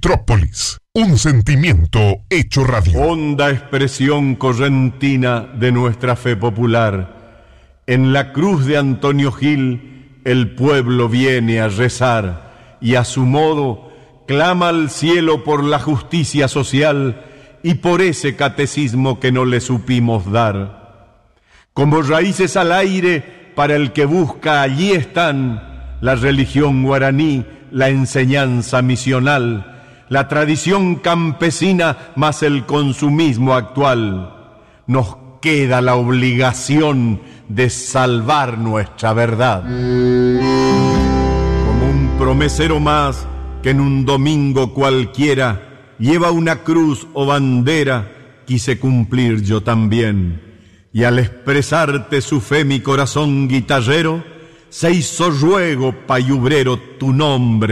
Metrópolis, un sentimiento hecho radio. Honda expresión correntina de nuestra fe popular. En la cruz de Antonio Gil el pueblo viene a rezar y a su modo clama al cielo por la justicia social y por ese catecismo que no le supimos dar. Como raíces al aire para el que busca, allí están la religión guaraní, la enseñanza misional, la tradición campesina más el consumismo actual. Nos queda la obligación de salvar nuestra verdad. Como un promesero más que en un domingo cualquiera lleva una cruz o bandera, quise cumplir yo también. Y al expresarte su fe mi corazón guitarrero, se hizo ruego payubrero tu nombre